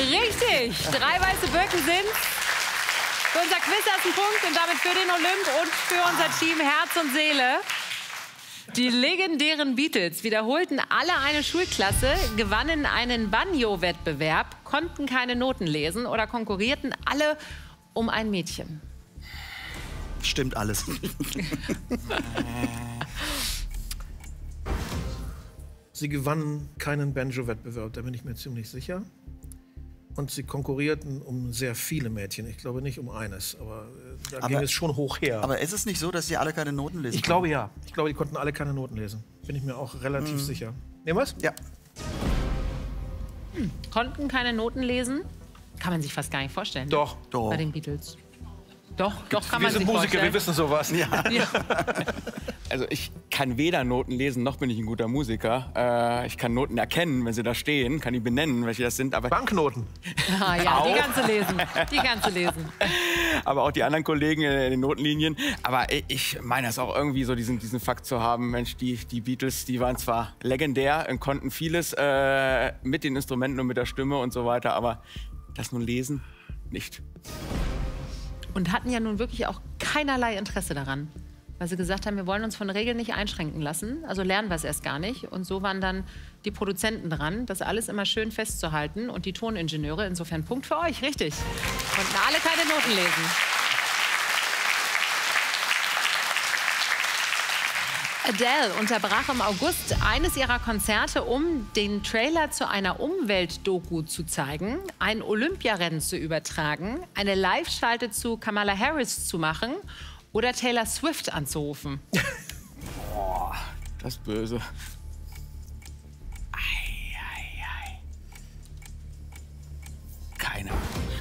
Richtig. 3 weiße Birken sind für unser Quiz ersten Punkt und damit für den Olymp und für unser Team Herz und Seele. Die legendären Beatles wiederholten alle eine Schulklasse, gewannen einen Banjo-Wettbewerb, konnten keine Noten lesen oder konkurrierten alle um ein Mädchen. Stimmt alles. Sie gewannen keinen Banjo-Wettbewerb, da bin ich mir ziemlich sicher. Und sie konkurrierten um sehr viele Mädchen. Ich glaube nicht um eines, aber da ging es schon hoch her. Aber ist es nicht so, dass sie alle keine Noten lesen? Ich glaube ja. Ich glaube, die konnten alle keine Noten lesen. Bin ich mir auch relativ sicher. Nehmen wir's? Ja. Konnten keine Noten lesen? Kann man sich fast gar nicht vorstellen. Doch. Doch. Bei den Beatles. Doch, kann Wir man sind sich Musiker, vorstellen. wir wissen sowas. Ja. Ja. Also ich kann weder Noten lesen, noch bin ich ein guter Musiker. Ich kann Noten erkennen, wenn sie da stehen, kann die benennen, welche das sind. Aber, Banknoten. Ah, ja, die ganze lesen. Die ganze lesen. aber auch die anderen Kollegen in den Notenlinien. Aber ich meine es auch irgendwie so, diesen Fakt zu haben. Mensch, die Beatles, die waren zwar legendär und konnten vieles mit den Instrumenten und mit der Stimme und so weiter, aber das nun lesen, nicht. Und hatten ja nun wirklich auch keinerlei Interesse daran. Weil sie gesagt haben, wir wollen uns von Regeln nicht einschränken lassen. Also lernen wir es erst gar nicht. Und so waren dann die Produzenten dran, das alles immer schön festzuhalten. Und die Toningenieure. Insofern Punkt für euch, richtig. Konnten alle keine Noten lesen. Adele unterbrach im August eines ihrer Konzerte, um den Trailer zu einer Umweltdoku zu zeigen, ein Olympiarennen zu übertragen, eine Live-Schalte zu Kamala Harris zu machen oder Taylor Swift anzurufen. Boah, das ist böse. Keine Ahnung.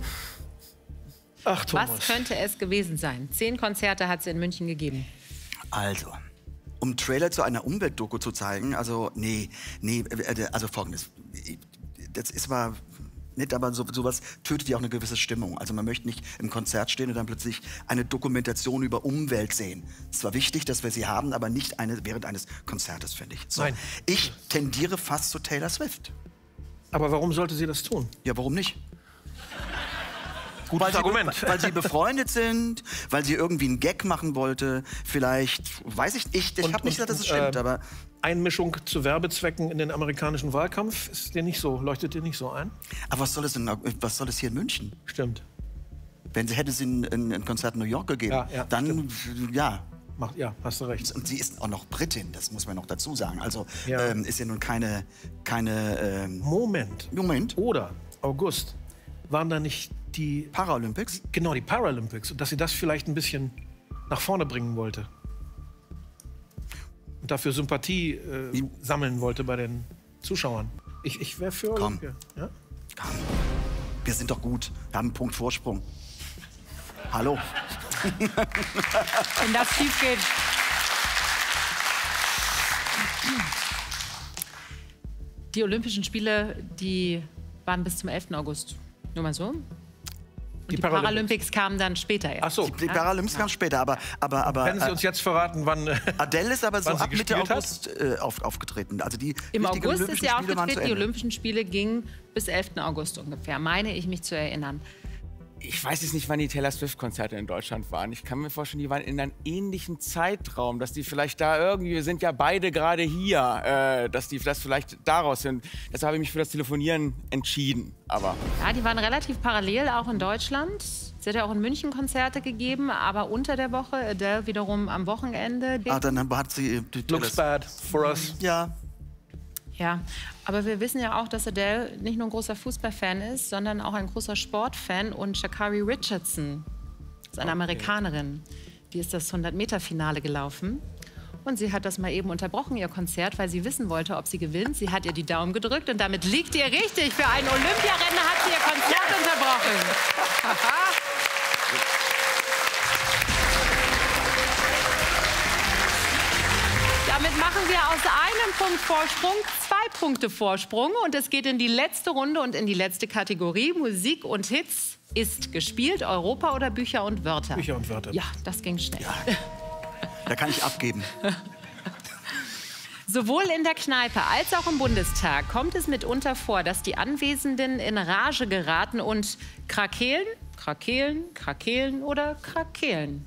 Ach, Thomas. Was könnte es gewesen sein? 10 Konzerte hat es in München gegeben. Also, um Trailer zu einer Umweltdoku zu zeigen, also also Folgendes. Das ist mal nicht, aber sowas tötet ja auch eine gewisse Stimmung. Also man möchte nicht im Konzert stehen und dann plötzlich eine Dokumentation über Umwelt sehen. Es war wichtig, dass wir sie haben, aber nicht während eines Konzertes, finde ich. So. Nein. Ich tendiere fast zu Taylor Swift. Aber warum sollte sie das tun? Ja, warum nicht? Gutes Argument. Weil sie befreundet sind, weil sie irgendwie einen Gag machen wollte. Vielleicht, weiß ich nicht. Ich habe nicht gesagt, dass es stimmt, aber... Einmischung zu Werbezwecken in den amerikanischen Wahlkampf ist dir nicht so, leuchtet dir nicht so ein? Aber was soll es hier in München? Stimmt. Hätte sie ein Konzert in New York gegeben, Ja, dann, ja. Ja, hast du recht. Und sie ist auch noch Britin, das muss man noch dazu sagen. Also Ja. Ist ja nun keine Moment. Oder, August, waren da nicht die... Paralympics? Genau, die Paralympics. Und dass sie das vielleicht ein bisschen nach vorne bringen wollte. Und dafür Sympathie sammeln wollte bei den Zuschauern. Ich wäre für Olympia. Ja? Komm, wir sind doch gut, wir haben einen Punkt Vorsprung. Hallo. Wenn das schief geht. Die Olympischen Spiele, die waren bis zum 11. August. Nur mal so. Und die Paralympics kamen dann später erst. Ach so. Die Paralympics kamen später, aber Können Sie uns jetzt verraten, wann... Adele ist aber so wann sie ab Mitte gespielt hat? August aufgetreten. Also die Im wichtigen August Olympischen ist sie Spiele waren zu aufgetreten. Die Ende. Olympischen Spiele gingen bis 11. August ungefähr, meine ich mich zu erinnern. Ich weiß jetzt nicht, wann die Taylor Swift-Konzerte in Deutschland waren. Ich kann mir vorstellen, die waren in einem ähnlichen Zeitraum, dass die vielleicht da irgendwie, wir sind ja beide gerade hier, dass die das vielleicht daraus sind. Deshalb habe ich mich für das Telefonieren entschieden. Aber Ja, die waren relativ parallel, auch in Deutschland. Sie hat ja auch in München Konzerte gegeben, aber unter der Woche. Adele wiederum am Wochenende. Dann hat sie... Looks bad for us. Ja. Ja, aber wir wissen ja auch, dass Adele nicht nur ein großer Fußballfan ist, sondern auch ein großer Sportfan. Und Sha'Carri Richardson ist eine Amerikanerin. Die ist das 100-Meter-Finale gelaufen. Und sie hat das mal eben unterbrochen, ihr Konzert, weil sie wissen wollte, ob sie gewinnt. Sie hat ihr die Daumen gedrückt und damit liegt ihr richtig. Für ein Olympiarennen hat sie ihr Konzert unterbrochen. Damit machen wir aus einem Punkt Vorsprung 2 Punkte Vorsprung. Und es geht in die letzte Runde und in die letzte Kategorie. Musik und Hits ist gespielt. Europa oder Bücher und Wörter? Bücher und Wörter. Ja, das ging schnell. Da kann ich abgeben. Sowohl in der Kneipe als auch im Bundestag kommt es mitunter vor, dass die Anwesenden in Rage geraten und krakeelen, krakeelen, krakeelen oder krakeelen.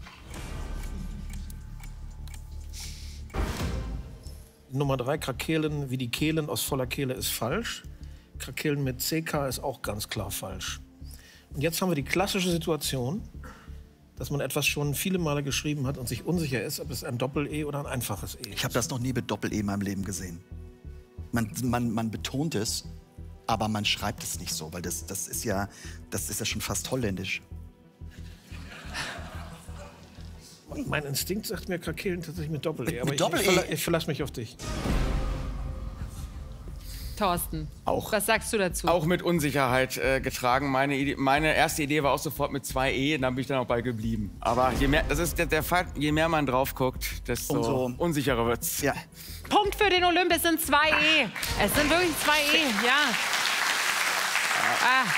Nummer 3, krakeelen wie die Kehlen aus voller Kehle ist falsch. Krakeelen mit CK ist auch ganz klar falsch. Und jetzt haben wir die klassische Situation, dass man etwas schon viele Male geschrieben hat und sich unsicher ist, ob es ein Doppel-E oder ein einfaches E ist. Ich habe das noch nie mit Doppel-E in meinem Leben gesehen. Man betont es, aber man schreibt es nicht so, weil das ist ja schon fast holländisch. Mein Instinkt sagt mir krakeelen tatsächlich mit Doppel-E, aber mit Doppel-E? ich verlasse mich auf dich. Thorsten, Auch. was sagst du dazu? Auch mit Unsicherheit getragen. Meine erste Idee war auch sofort mit 2 E, dann bin ich dann auch bei geblieben. Aber je mehr, das ist der Fall, je mehr man drauf guckt, desto Umso unsicherer wird's. Ja. Punkt für den Olymp, es sind 2 E. Es sind wirklich 2 E, ja. Ah.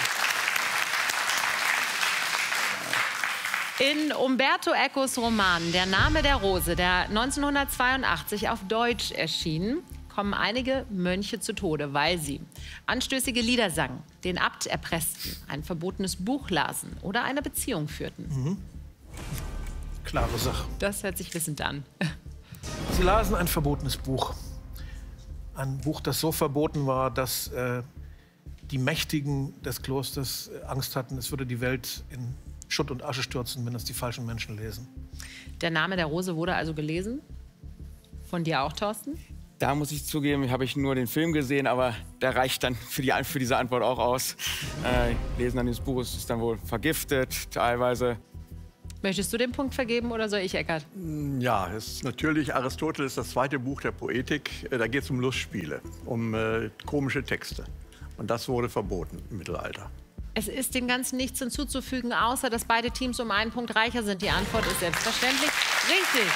In Umberto Ecos Roman Der Name der Rose, der 1982 auf Deutsch erschien, kommen einige Mönche zu Tode, weil sie anstößige Lieder sangen, den Abt erpressten, ein verbotenes Buch lasen oder eine Beziehung führten. Klare Sache. Das hört sich wissend an. Sie lasen ein verbotenes Buch. Ein Buch, das so verboten war, dass die Mächtigen des Klosters Angst hatten, es würde die Welt in Schutt und Asche stürzen, wenn es die falschen Menschen lesen. Der Name der Rose wurde also gelesen? Von dir auch, Thorsten? Da muss ich zugeben, habe ich nur den Film gesehen, aber der reicht dann für diese Antwort auch aus. Lesen dann des Buches ist dann wohl vergiftet, teilweise. Möchtest du den Punkt vergeben oder soll ich, Eckart? Ja, es ist natürlich Aristoteles, das zweite Buch der Poetik. Da geht es um Lustspiele, um komische Texte. Und das wurde verboten im Mittelalter. Es ist dem Ganzen nichts hinzuzufügen, außer dass beide Teams um einen Punkt reicher sind. Die Antwort ist selbstverständlich richtig.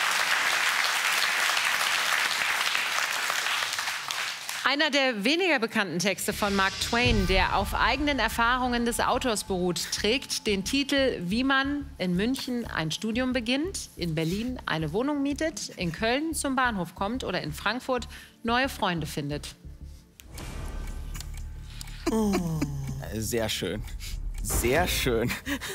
Einer der weniger bekannten Texte von Mark Twain, der auf eigenen Erfahrungen des Autors beruht, trägt den Titel Wie man in München ein Studium beginnt, in Berlin eine Wohnung mietet, in Köln zum Bahnhof kommt oder in Frankfurt neue Freunde findet. Sehr schön. Sehr schön.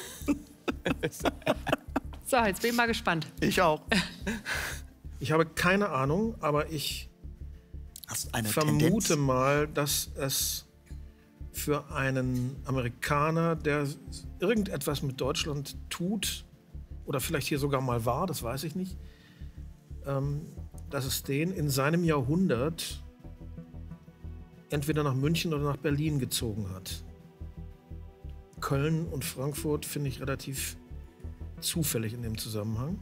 So, jetzt bin ich mal gespannt. Ich auch. Ich habe keine Ahnung, aber ich vermute mal, dass es für einen Amerikaner, der irgendetwas mit Deutschland tut, oder vielleicht hier sogar mal war, das weiß ich nicht, dass es den in seinem Jahrhundert entweder nach München oder nach Berlin gezogen hat. Köln und Frankfurt finde ich relativ zufällig in dem Zusammenhang.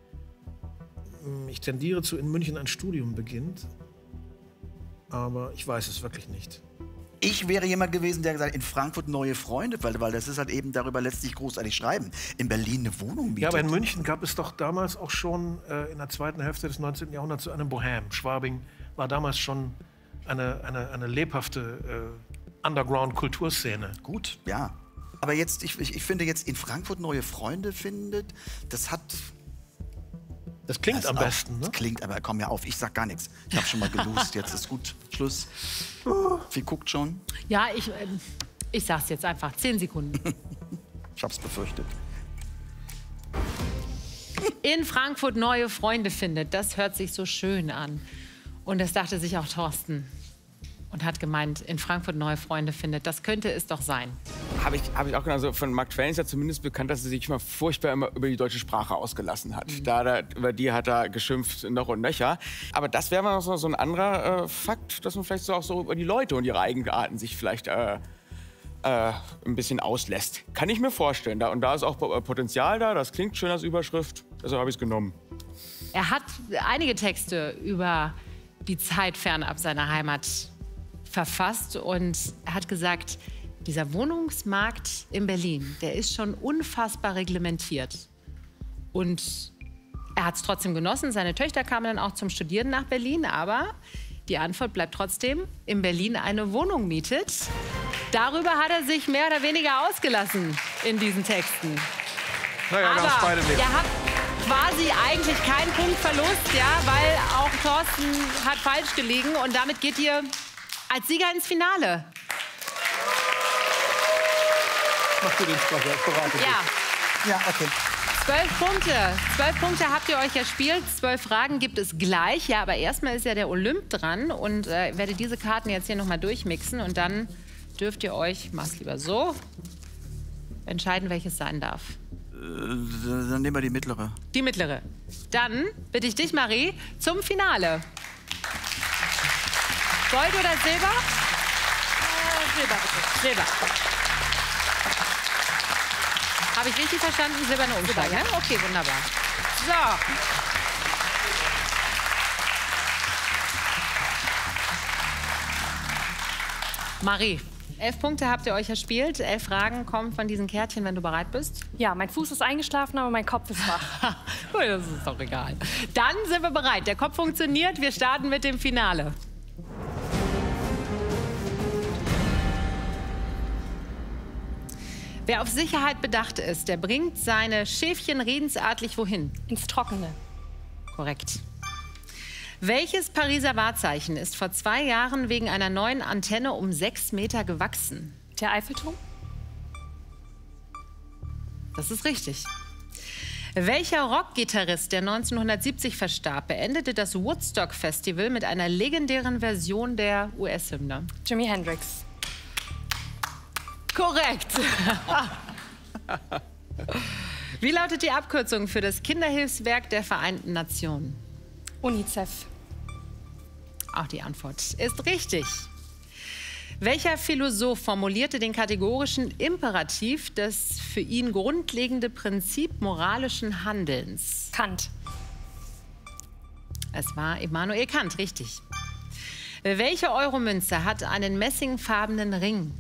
Ich tendiere zu, in München ein Studium beginnt, aber ich weiß es wirklich nicht. Ich wäre jemand gewesen, der gesagt hat, in Frankfurt neue Freunde, weil das ist halt eben, darüber lässt sich großartig schreiben. In Berlin eine Wohnung mietet. Ja, aber in München gab es doch damals auch schon in der zweiten Hälfte des 19. Jahrhunderts so eine Bohème. Schwabing war damals schon eine lebhafte Underground-Kulturszene. Gut, ja. Aber jetzt, ich finde jetzt, in Frankfurt neue Freunde findet, das klingt am besten, ne? Das klingt, aber komm ja auf, ich sag gar nichts. Ich habe schon mal gelost, jetzt ist gut, Schluss. Sie guckt schon. Ja, ich sag's jetzt einfach. 10 Sekunden. Ich hab's befürchtet. In Frankfurt neue Freunde findet, das hört sich so schön an. Und das dachte sich auch Thorsten. Und hat gemeint, in Frankfurt neue Freunde findet, das könnte es doch sein. Habe ich auch genau so. Von Mark Twain ist ja zumindest bekannt, dass er sich immer furchtbar über die deutsche Sprache ausgelassen hat. Über die hat er geschimpft noch und nöcher. Aber das wäre mal so ein anderer Fakt, dass man vielleicht so auch so über die Leute und ihre Eigenarten sich vielleicht ein bisschen auslässt. Kann ich mir vorstellen. Und da ist auch Potenzial da, das klingt schön als Überschrift. Deshalb habe ich es genommen. Er hat einige Texte über die Zeit fernab seiner Heimat verfasst und er hat gesagt, dieser Wohnungsmarkt in Berlin, der ist schon unfassbar reglementiert. Und er hat es trotzdem genossen. Seine Töchter kamen dann auch zum Studieren nach Berlin, aber die Antwort bleibt trotzdem, in Berlin eine Wohnung mietet. Darüber hat er sich mehr oder weniger ausgelassen in diesen Texten. Naja, aber beide nicht. ihr habt quasi eigentlich kein Punktverlust, ja, weil auch Thorsten hat falsch gelegen. Und damit geht ihr als Sieger ins Finale. Machst du den Sprecher? Berate Ja. Ja, okay. 12 Punkte. 12 Punkte habt ihr euch erspielt. 12 Fragen gibt es gleich. Ja, aber erstmal ist ja der Olymp dran. Und werde diese Karten jetzt hier noch mal durchmixen. Und dann dürft ihr euch, mach's lieber so, entscheiden, welches sein darf. Dann nehmen wir die mittlere. Die mittlere. Dann bitte ich dich, Marie, zum Finale. Gold oder Silber? Silber, bitte. Silber. Habe ich richtig verstanden? Silberne Umschlag, ja? Okay, wunderbar. So. Marie, 11 Punkte habt ihr euch erspielt. 11 Fragen kommen von diesen Kärtchen, wenn du bereit bist. Ja, mein Fuß ist eingeschlafen, aber mein Kopf ist wach. Gut, das ist doch egal. Dann sind wir bereit. Der Kopf funktioniert. Wir starten mit dem Finale. Wer auf Sicherheit bedacht ist, der bringt seine Schäfchen redensartlich wohin? Ins Trockene. Korrekt. Welches Pariser Wahrzeichen ist vor 2 Jahren wegen einer neuen Antenne um 6 Meter gewachsen? Der Eiffelturm? Das ist richtig. Welcher Rockgitarrist, der 1970 verstarb, beendete das Woodstock-Festival mit einer legendären Version der US-Hymne? Jimi Hendrix. Korrekt. Wie lautet die Abkürzung für das Kinderhilfswerk der Vereinten Nationen? UNICEF. Auch die Antwort ist richtig. Welcher Philosoph formulierte den kategorischen Imperativ, das für ihn grundlegende Prinzip moralischen Handelns? Kant. Es war Immanuel Kant, richtig. Welche Euromünze hat einen messingfarbenen Ring?